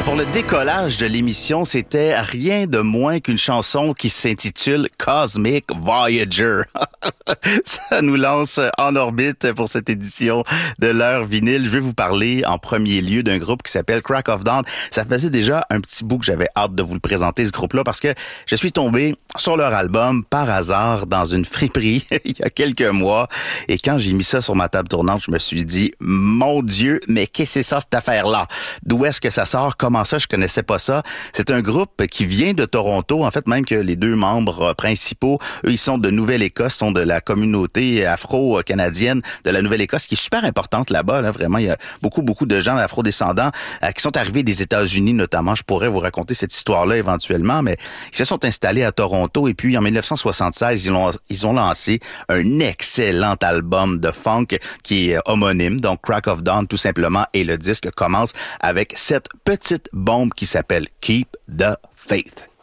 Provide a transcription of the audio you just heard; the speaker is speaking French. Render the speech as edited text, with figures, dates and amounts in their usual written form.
Pour le décollage de l'émission, c'était rien de moins qu'une chanson qui s'intitule Cosmic Voyager. Ça nous lance en orbite pour cette édition de l'heure vinyle. Je vais vous parler en premier lieu d'un groupe qui s'appelle Crack of Dawn. Ça faisait déjà un petit bout que j'avais hâte de vous le présenter, ce groupe-là, parce que je suis tombé sur leur album par hasard dans une friperie il y a quelques mois. Et quand j'ai mis ça sur ma table tournante, je me suis dit, mon Dieu, mais qu'est-ce que c'est ça, cette affaire-là? D'où est-ce que ça sort? Comment ça? Je connaissais pas ça. C'est un groupe qui vient de Toronto. En fait, même que les deux membres principaux, eux, ils sont de Nouvelle-Écosse, sont de la communauté afro-canadienne de la Nouvelle-Écosse, qui est super importante là-bas. Là, vraiment, il y a beaucoup de gens afro-descendants qui sont arrivés des États-Unis, notamment. Je pourrais vous raconter cette histoire-là éventuellement, mais ils se sont installés à Toronto et puis en 1976, ils ont lancé un excellent album de funk qui est homonyme, donc Crack of Dawn tout simplement, et le disque commence avec cette petite bombe qui s'appelle Keep the Faith.